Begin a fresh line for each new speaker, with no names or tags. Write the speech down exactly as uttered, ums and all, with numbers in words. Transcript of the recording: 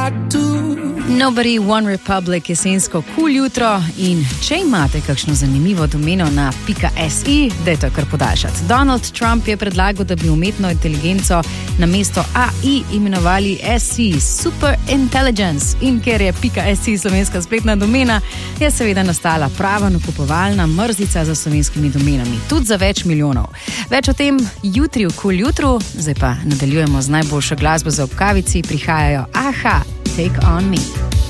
Nobody, One Republic, jesensko kul jutro in če imate kakšno zanimivo domeno na .si, dajte kar podaljšati. Donald Trump je predlagal, da bi umetno inteligenco na mesto A I imenovali S C, Super Intelligence, in ker je .si slovenska spletna domena, je seveda nastala prava nakupovalna mrzlica za slovenskimi domenami, tudi za več milijonov. Več o tem jutri v kul jutru, zdaj pa nadaljujemo z najboljšo glasbo za ob kavici, prihajajo Aha, Take on Me.